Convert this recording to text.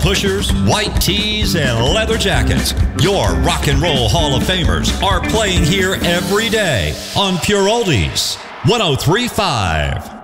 pushers, white tees, and leather jackets. Your Rock and Roll Hall of Famers are playing here every day on Pure Oldies 103.5.